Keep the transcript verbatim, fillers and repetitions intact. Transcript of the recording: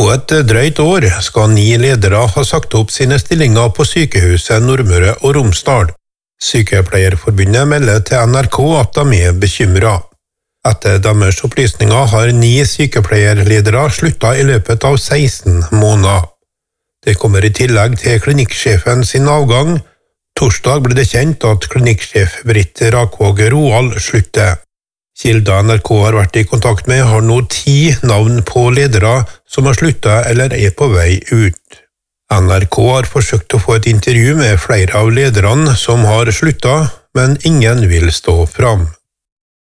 På et drøyt år skal ni ledere ha sagt opp sine stillinger på sykehuset Nordmøre og Romsdal. Sykepleierforbundet melder til N R K at de er bekymret. Etter deres opplysninger har ni sykepleierledere sluttet i løpet av seksten måneder. Det kommer i tillegg til klinikksjefen sin avgang. Torsdag ble det kjent at klinikksjef Britt Rakvåg Roald slutter. Kilder N R K har vært i kontakt med har nå ti navn på ledere som har sluttet eller er på vei ut. N R K har forsøkt å få et intervju med flere av lederne som har sluttet, men ingen vil stå fram.